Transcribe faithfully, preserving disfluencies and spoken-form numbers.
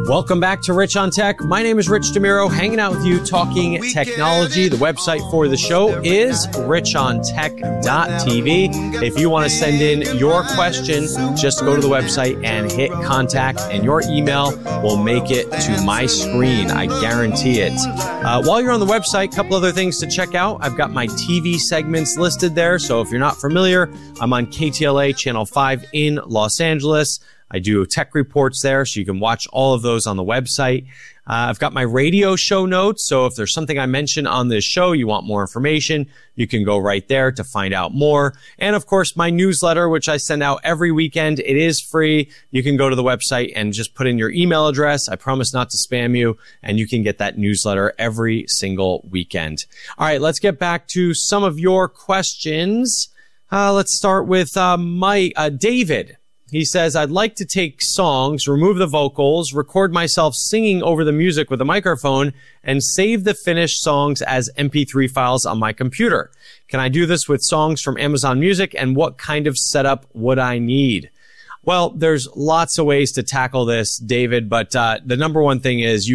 Welcome back to Rich on Tech. My name is Rich DeMiro, hanging out with you, talking technology. The website for the show is rich on tech dot t v. If you want to send in your question, just go to the website and hit contact, and your email will make it to my screen. I guarantee it. Uh, while you're on the website, a couple other things to check out. I've got my T V segments listed there, so if you're not familiar, I'm on K T L A Channel five in Los Angeles. I do tech reports there, so you can watch all of those on the website. Uh, I've got my radio show notes, so if there's something I mention on this show, you want more information, you can go right there to find out more. And of course, my newsletter, which I send out every weekend, it is free. You can go to the website and just put in your email address. I promise not to spam you, and you can get that newsletter every single weekend. All right, let's get back to some of your questions. Uh, let's start with uh, Mike, uh, David. He says, I'd like to take songs, remove the vocals, record myself singing over the music with a microphone, and save the finished songs as M P three files on my computer. Can I do this with songs from Amazon Music, and what kind of setup would I need? Well, there's lots of ways to tackle this, David, but uh, the number one thing is you